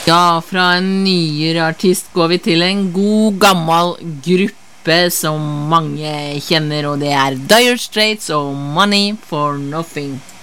Ja, fra en nyere artist går vi til en god gammel gruppe som mange kjenner, og det er Dire Straits og Money for Nothing.